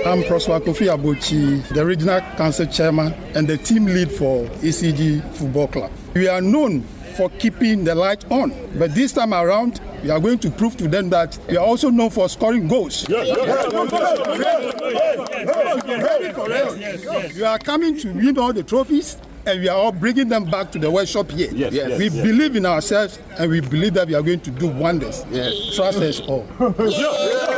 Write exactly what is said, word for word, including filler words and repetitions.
I'm Prosper Kofi Abochi, the Regional Council Chairman and the team lead for E C G Football Club. We are known for keeping the light on, but this time around, we are going to prove to them that we are also known for scoring goals. Yes, yes, yes. We are coming to win all the trophies, and we are all bringing them back to the workshop here. Yes, yes, we yes. believe in ourselves, and we believe that we are going to do wonders. Yes. Trust us all.